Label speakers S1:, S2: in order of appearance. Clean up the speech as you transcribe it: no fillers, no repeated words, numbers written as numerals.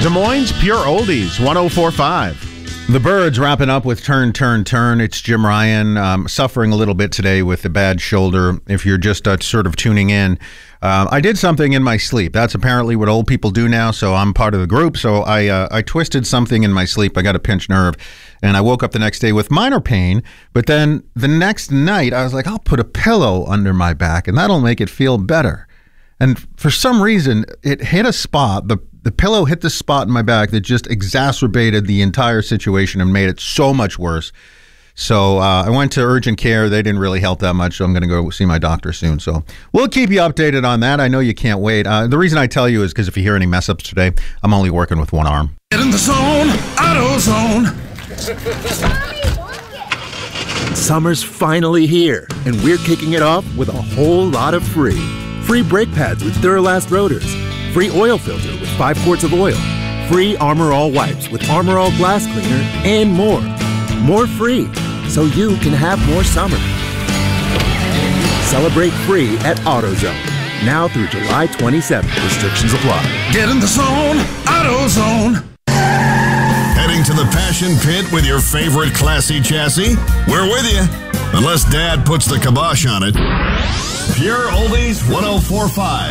S1: Des Moines Pure Oldies, 104.5. The Byrds wrapping up with Turn, Turn, Turn. It's Jim Ryan. Suffering a little bit today with a bad shoulder. If you're just sort of tuning in, I did something in my sleep. That's apparently what old people do now, so I'm part of the group. So I twisted something in my sleep. I got a pinched nerve, and I woke up the next day with minor pain. But then the next night, I was like, I'll put a pillow under my back, and that'll make it feel better. And for some reason, it hit a spot. The pillow hit the spot in my back that just exacerbated the entire situation and made it so much worse. So I went to urgent care. They didn't really help that much, so I'm going to go see my doctor soon. So we'll keep you updated on that. I know you can't wait. The reason I tell you is because if you hear any mess-ups today, I'm only working with one arm.
S2: Get in the zone, AutoZone.
S3: Summer's finally here, and we're kicking it off with a whole lot of free. Free brake pads with Duralast rotors. Free oil filter with 5 quarts of oil. Free Armor All wipes with Armor All glass cleaner, and more. More free, so you can have more summer. Celebrate free at AutoZone. Now through July 27th. Restrictions apply.
S2: Get in the zone, AutoZone.
S4: Heading to the Passion Pit with your favorite classy chassis? We're with you. Unless Dad puts the kibosh on it. Pure Oldies 104.5.